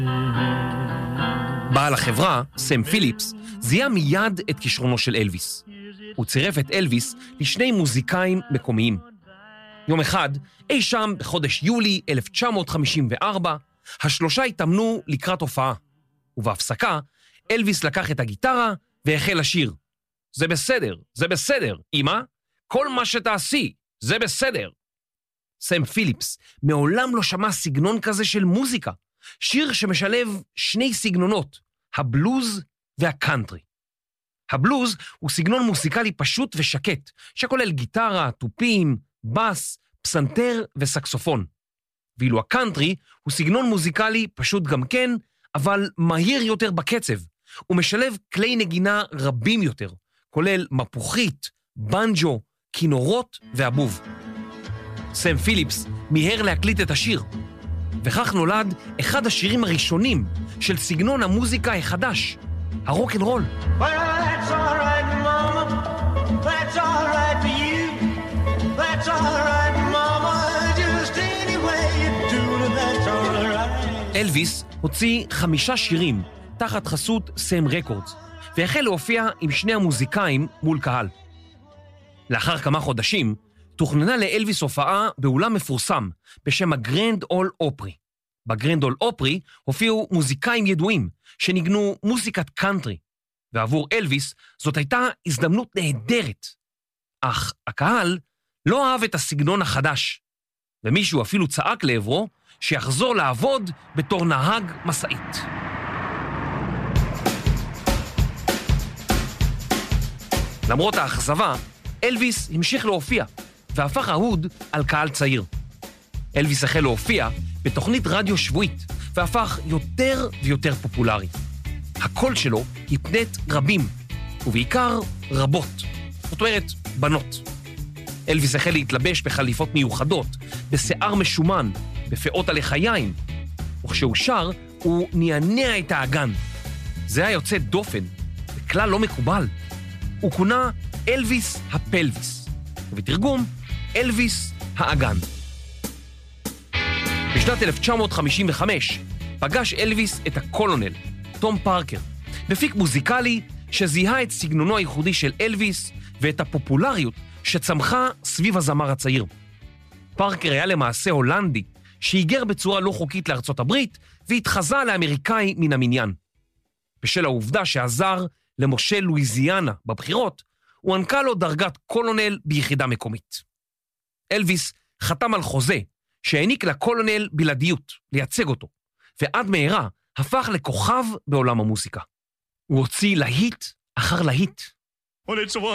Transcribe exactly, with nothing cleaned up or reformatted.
בעל החברה, סם פיליפס, זיהה מיד את כישרונו של אלוויס. הוא צירף את אלוויס לשני מוזיקאים מקומיים. יום אחד, אי שם בחודש יולי אלף תשע מאות חמישים וארבע, השלושה התאמנו לקראת הופעה, ובהפסקה, אלוויס לקח את הגיטרה והחל לשיר. זה בסדר, זה בסדר, אמא, כל מה שתעשי, זה בסדר. סם פיליפס מעולם לא שמע סגנון כזה של מוזיקה, שיר שמשלב שני סגנונות, הבלוז והקאנטרי. הבלוז הוא סגנון מוזיקלי פשוט ושקט, שכולל גיטרה, טופים, בס, פסנתר וסקסופון. ואילו הקאנטרי הוא סגנון מוזיקלי פשוט גם כן, אבל מהיר יותר בקצב. הוא משלב כלי נגינה רבים יותר, כולל מפוחית, בנג'ו, כינורות ואבוב. סם פיליפס מיהר להקליט את השיר, וכך נולד אחד השירים הראשונים של סגנון המוזיקה החדש, הרוק אנד רול. אלוויס הוציא חמישה שירים תחת חסות סם רקורדס, והחל להופיע עם שני המוזיקאים מול קהל. לאחר כמה חודשים, תוכננה לאלוויס הופעה באולם מפורסם בשם הגרנד אול אופרי. בגרנד אול אופרי הופיעו מוזיקאים ידועים שניגנו מוזיקת קאנטרי, ועבור אלוויס זאת הייתה הזדמנות נהדרת. אך הקהל לא אהב את הסגנון החדש, ומישהו אפילו צעק לעברו שיחזור לעבוד בתור נהג מסעית. למרות האכזבה, אלוויס המשיך להופיע, והפך אהוד על קהל צעיר. אלוויס החל להופיע בתוכנית רדיו שבועית, והפך יותר ויותר פופולרי. הקול שלו הפנית רבים, ובעיקר רבות, זאת אומרת בנות. אלוויס החל להתלבש בחליפות מיוחדות, בשיער משומן, בפאות הלחיים, וכשהוא שר, הוא ניענע את האגן. זה היה יוצא דופן, בכלל לא מקובל. הוא כונה אלוויס הפלוויס, ובתרגום, אלוויס האגן. בשנת אלף תשע מאות חמישים וחמש פגש אלוויס את הקולונל, תום פארקר, מפיק מוזיקלי שזיהה את סגנונו הייחודי של אלוויס ואת הפופולריות שצמחה סביב הזמר הצעיר. פארקר היה למעשה הולנדי שהיגר בצורה לא חוקית לארצות הברית והתחזה לאמריקאי מן המניין. בשל העובדה שעזר למושל לואיזיאנה בבחירות, הוא ענקה לו דרגת קולונל ביחידה מקומית. אלוויס חתם על חוזה שהעניק לקולונל בלעדיות, לייצג אותו, ועד מהרה הפך לכוכב בעולם המוזיקה. הוא הוציא להיט אחר להיט.